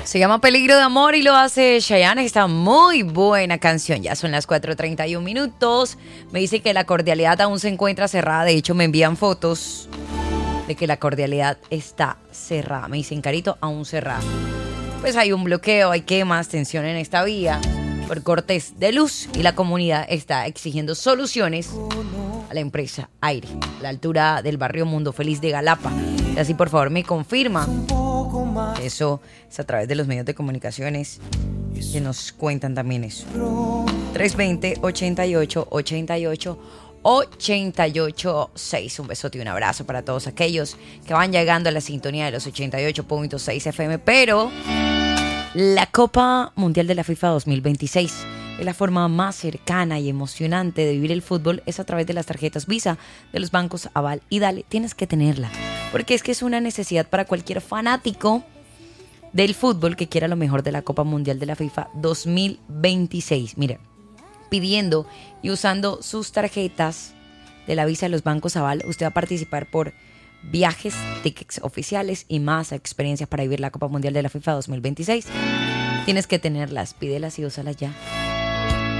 Se llama Peligro de Amor y lo hace Chayanne. Está muy buena canción. Ya son las 4:31 minutos. Me dice que la cordialidad aún se encuentra cerrada. De hecho, me envían fotos de que la cordialidad está cerrada. Me dicen, Carito, aún cerrada. Pues hay un bloqueo, hay quemas, tensión en esta vía por cortes de luz y la comunidad está exigiendo soluciones a la empresa Aire, a la altura del barrio Mundo Feliz de Galapa. Y así, por favor, me confirma. Eso es a través de los medios de comunicaciones que nos cuentan también eso. 320-88-88-88-6. Un besote y un abrazo para todos aquellos que van llegando a la sintonía de los 88.6 FM. Pero la Copa Mundial de la FIFA 2026 es la forma más cercana y emocionante de vivir el fútbol, es a través de las tarjetas Visa de los bancos Aval y Dale. Tienes que tenerla, porque es que es una necesidad para cualquier fanático del fútbol que quiera lo mejor de la Copa Mundial de la FIFA 2026. Mire, pidiendo y usando sus tarjetas de la Visa de los bancos Aval, usted va a participar por viajes, tickets oficiales y más experiencias para vivir la Copa Mundial de la FIFA 2026. Tienes que tenerlas, pídelas y úsalas ya.